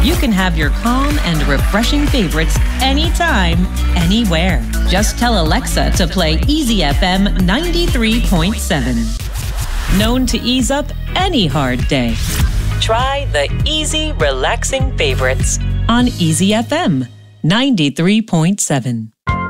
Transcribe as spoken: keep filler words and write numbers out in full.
You can have your calm and refreshing favorites anytime, anywhere. Just tell Alexa to play Easy F M ninety-three point seven. Known to ease up any hard day. Try the easy, relaxing favorites on Easy F M ninety-three point seven.